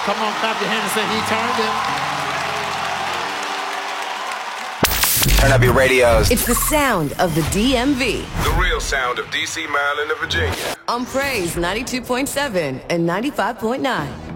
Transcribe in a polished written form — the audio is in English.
Come on, clap your hands and say he turned it. Turn up your radios. It's the sound of the DMV. The real sound of D.C., Maryland, and Virginia. On Praise 92.7 and 95.9.